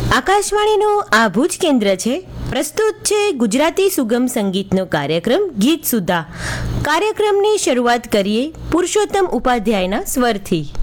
આકાશવાણીનું આ ભુજ કેન્દ્ર છે. પ્રસ્તુત છે ગુજરાતી સુગમ સંગીતનો કાર્યક્રમ ગીત સુધા. કાર્યક્રમની શરૂઆત કરીએ પુરુષોત્તમ ઉપાધ્યાયના સ્વરથી.